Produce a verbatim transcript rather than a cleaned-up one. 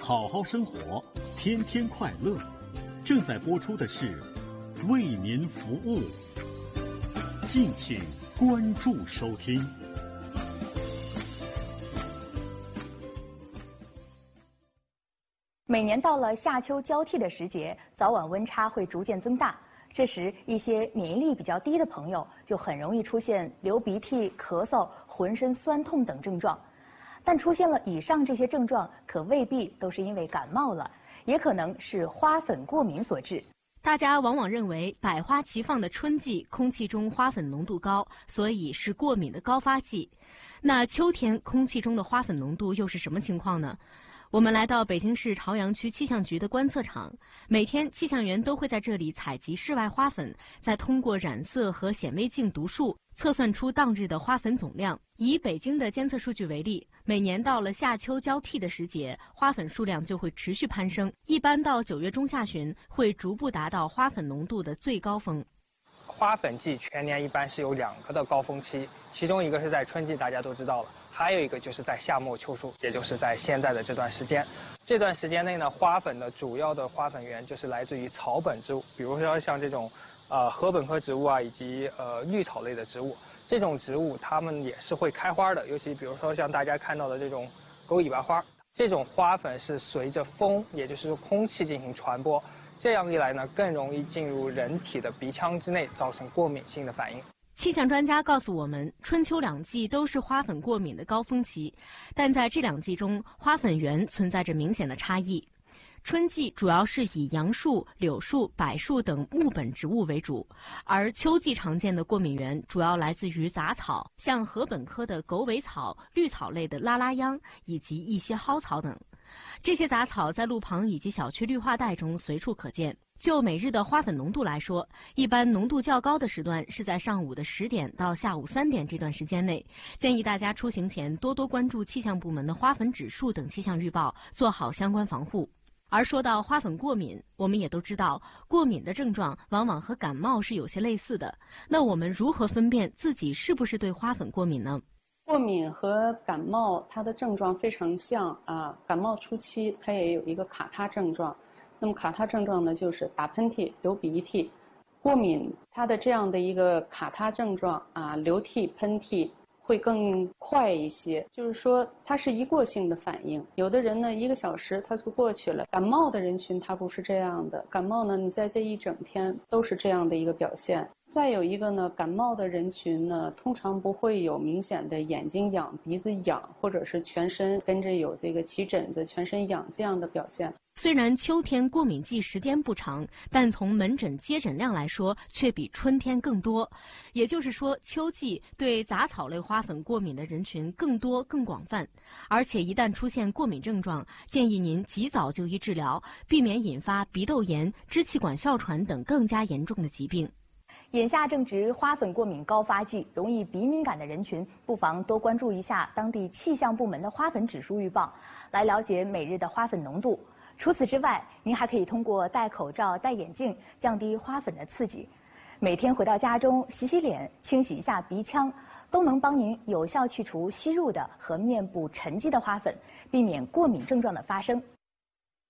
好好生活，天天快乐。正在播出的是为您服务，敬请关注收听。 每年到了夏秋交替的时节，早晚温差会逐渐增大。这时，一些免疫力比较低的朋友就很容易出现流鼻涕、咳嗽、浑身酸痛等症状。但出现了以上这些症状，可未必都是因为感冒了，也可能是花粉过敏所致。 大家往往认为百花齐放的春季空气中花粉浓度高，所以是过敏的高发季。那秋天空气中的花粉浓度又是什么情况呢？我们来到北京市朝阳区气象局的观测场，每天气象员都会在这里采集室外花粉，再通过染色和显微镜读数，测算出当日的花粉总量。以北京的监测数据为例，每年到了夏秋交替的时节，花粉数量就会持续攀升，一般到九月中下旬会逐步达到花粉浓度的最高峰。 花粉季全年一般是有两个的高峰期，其中一个是在春季，大家都知道了，还有一个就是在夏末秋初，也就是在现在的这段时间。这段时间内呢，花粉的主要的花粉源就是来自于草本植物，比如说像这种呃禾本科植物啊，以及呃绿草类的植物。这种植物它们也是会开花的，尤其比如说像大家看到的这种狗尾巴花，这种花粉是随着风，也就是空气进行传播。这样一来呢，更容易进入人体的鼻腔之内，造成过敏性的反应。 气象专家告诉我们，春秋两季都是花粉过敏的高峰期，但在这两季中，花粉源存在着明显的差异。春季主要是以杨树、柳树、柏树等木本植物为主，而秋季常见的过敏源主要来自于杂草，像禾本科的狗尾草、绿草类的拉拉秧以及一些蒿草等。这些杂草在路旁以及小区绿化带中随处可见。就每日的花粉浓度来说，一般浓度较高的时段是在上午的十点到下午三点这段时间内。建议大家出行前多多关注气象部门的花粉指数等气象预报，做好相关防护。而说到花粉过敏，我们也都知道，过敏的症状往往和感冒是有些类似的。那我们如何分辨自己是不是对花粉过敏呢？ 过敏和感冒它的症状非常像啊，感冒初期它也有一个卡他症状。那么卡他症状呢，就是打喷嚏、流鼻涕。过敏它的这样的一个卡他症状啊，流涕、喷嚏会更快一些，就是说它是一过性的反应。有的人呢，一个小时它就过去了。感冒的人群它不是这样的，感冒呢，你在这一整天都是这样的一个表现。再有一个呢，感冒的人群呢，通常不会有明显的眼睛痒、鼻子痒，或者是全身跟着有这个起疹子、全身痒这样的表现。 虽然秋天过敏季时间不长，但从门诊接诊量来说，却比春天更多。也就是说，秋季对杂草类花粉过敏的人群更多、更广泛。而且一旦出现过敏症状，建议您及早就医治疗，避免引发鼻窦炎、支气管哮喘等更加严重的疾病。 眼下正值花粉过敏高发季，容易鼻敏感的人群不妨多关注一下当地气象部门的花粉指数预报，来了解每日的花粉浓度。除此之外，您还可以通过戴口罩、戴眼镜降低花粉的刺激。每天回到家中洗洗脸、清洗一下鼻腔，都能帮您有效去除吸入的和面部沉积的花粉，避免过敏症状的发生。